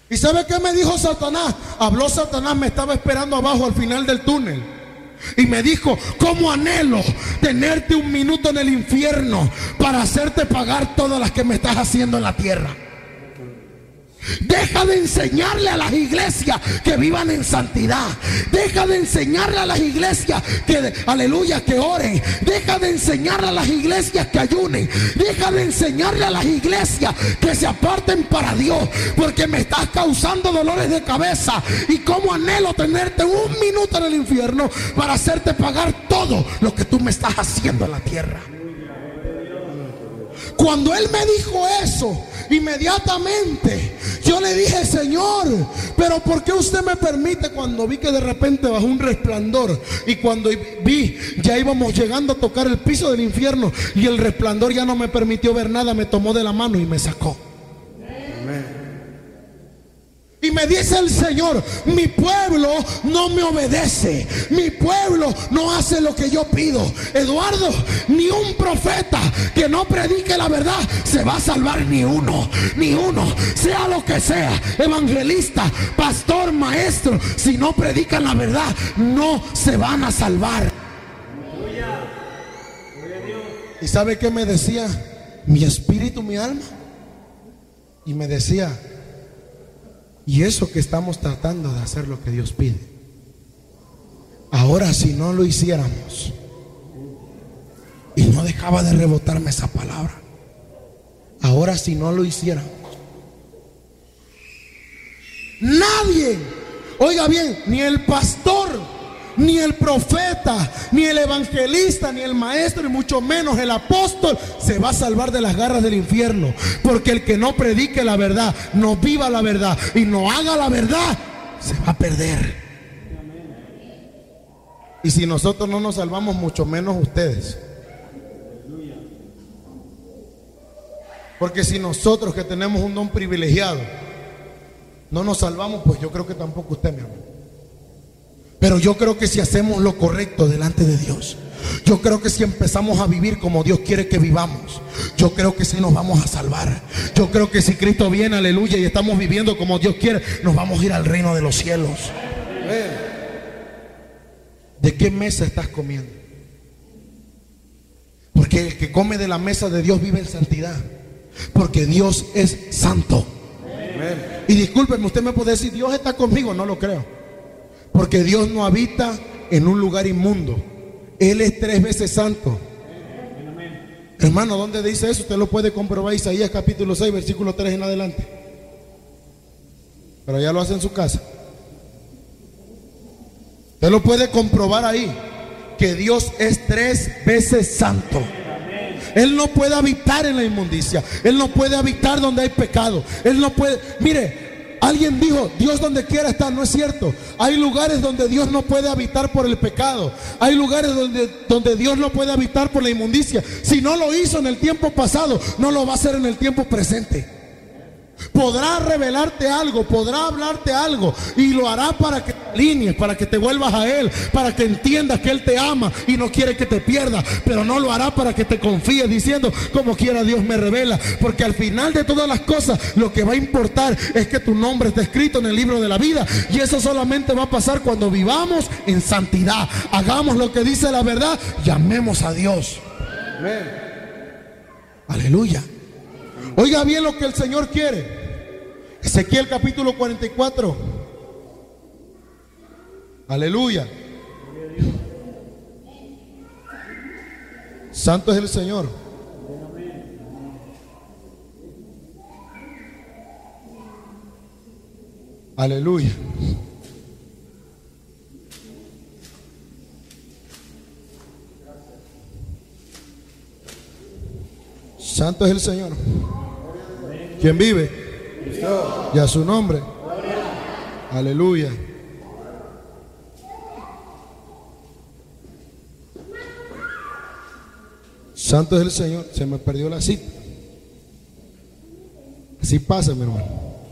¿Y sabe qué me dijo Satanás? Habló Satanás, me estaba esperando abajo al final del túnel. Y me dijo: ¿cómo anhelo tenerte un minuto en el infierno para hacerte pagar todas las que me estás haciendo en la tierra? Deja de enseñarle a las iglesias que vivan en santidad. Deja de enseñarle a las iglesias que, aleluya, que oren. Deja de enseñarle a las iglesias que ayunen. Deja de enseñarle a las iglesias que se aparten para Dios, porque me estás causando dolores de cabeza. Y cómo anhelo tenerte un minuto en el infierno para hacerte pagar todo lo que tú me estás haciendo en la tierra. Cuando él me dijo eso, inmediatamente yo le dije: Señor, pero ¿por qué usted me permite? Cuando vi que de repente bajó un resplandor, y cuando vi, ya íbamos llegando a tocar el piso del infierno, y el resplandor ya no me permitió ver nada, me tomó de la mano y me sacó. Amén. Y me dice el Señor: mi pueblo no me obedece, mi pueblo no hace lo que yo pido. Eduardo, ni un profeta que no predique la verdad se va a salvar, ni uno, ni uno, sea lo que sea, evangelista, pastor, maestro, si no predican la verdad, no se van a salvar. ¿Y sabe qué me decía mi espíritu, mi alma? Y me decía: y eso que estamos tratando de hacer lo que Dios pide, ahora si no lo hiciéramos. Y no dejaba de rebotarme esa palabra: ahora si no lo hiciéramos, nadie, oiga bien, ni el pastor, ni el profeta, ni el evangelista, ni el maestro, y mucho menos el apóstol se va a salvar de las garras del infierno. Porque el que no predique la verdad, no viva la verdad y no haga la verdad, se va a perder. Y si nosotros no nos salvamos, mucho menos ustedes. Porque si nosotros, que tenemos un don privilegiado, no nos salvamos, pues yo creo que tampoco usted, mi amor. Pero yo creo que si hacemos lo correcto delante de Dios, yo creo que si empezamos a vivir como Dios quiere que vivamos, yo creo que sí nos vamos a salvar. Yo creo que si Cristo viene, aleluya, y estamos viviendo como Dios quiere, nos vamos a ir al reino de los cielos. ¿De qué mesa estás comiendo? Porque el que come de la mesa de Dios vive en santidad, porque Dios es santo. Y discúlpeme, usted me puede decir: Dios está conmigo. No lo creo, porque Dios no habita en un lugar inmundo. Él es 3 veces santo. Hermano, ¿dónde dice eso? Usted lo puede comprobar: Isaías capítulo 6, versículo 3 en adelante. Pero ya lo hace en su casa. Usted lo puede comprobar ahí, que Dios es 3 veces santo. Él no puede habitar en la inmundicia. Él no puede habitar donde hay pecado. Él no puede, mire, alguien dijo: Dios donde quiera está. No es cierto. Hay lugares donde Dios no puede habitar por el pecado. Hay lugares donde Dios no puede habitar por la inmundicia. Si no lo hizo en el tiempo pasado, no lo va a hacer en el tiempo presente. Podrá revelarte algo, podrá hablarte algo, y lo hará para que te alinees, para que te vuelvas a Él, para que entiendas que Él te ama y no quiere que te pierdas. Pero no lo hará para que te confíes diciendo: como quiera Dios me revela. Porque al final de todas las cosas, lo que va a importar es que tu nombre esté escrito en el libro de la vida. Y eso solamente va a pasar cuando vivamos en santidad, hagamos lo que dice la verdad, llamemos a Dios. Amén. Aleluya. Oiga bien lo que el Señor quiere. Ezequiel capítulo 44. Aleluya. Santo es el Señor. Aleluya. Santo es el Señor. ¿Quién vive? Cristo. Y a su nombre. Aleluya. Santo es el Señor. Se me perdió la cita. Así pasa, mi hermano.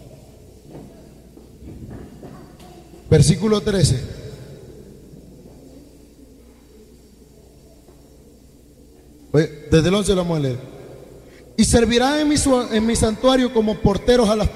Versículo 13. Desde el 11 lo vamos a leer. Y servirán en mi santuario como porteros a las